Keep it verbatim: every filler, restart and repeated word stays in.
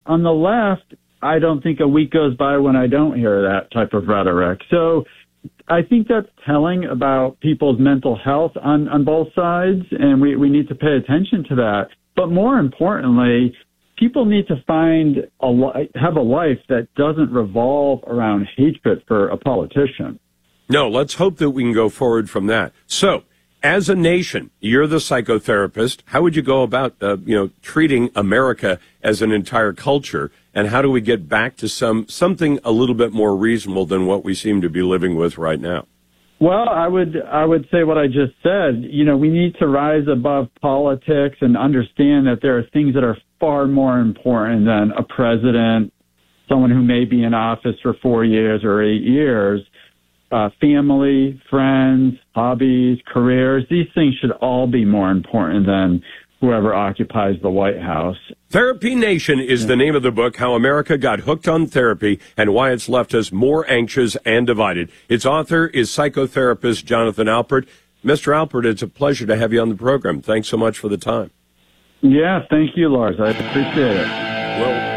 on the left, I don't think a week goes by when I don't hear that type of rhetoric. So I think that's telling about people's mental health on, on both sides, and we, we need to pay attention to that. But more importantly, people need to find a li- have a life that doesn't revolve around hatred for a politician. No, let's hope that we can go forward from that. So, as a nation, you're the psychotherapist. How would you go about, uh, you know, treating America as an entire culture? And how do we get back to some something a little bit more reasonable than what we seem to be living with right now? Well, I would I would say what I just said. You know, we need to rise above politics and understand that there are things that are far more important than a president, someone who may be in office for four years or eight years. Uh, family, friends, hobbies, careers, these things should all be more important than whoever occupies the White House. Therapy Nation is the name of the book, How America Got Hooked on Therapy and Why It's Left Us More Anxious and Divided. Its author is psychotherapist Jonathan Alpert. Mister Alpert, it's a pleasure to have you on the program. Thanks so much for the time. Yeah, thank you, Lars. I appreciate it. Well,